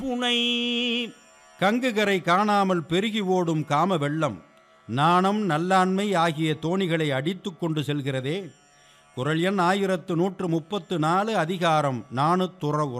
புனை. கங்குகரை காணாமல் பெருகி ஓடும் காம வெள்ளம் நாணம் நல்லாண்மை ஆகிய தோணிகளை அடித்து கொண்டு செல்கிறதே. குறள் எண் 1134 அதிகாரம் நாணுத்துற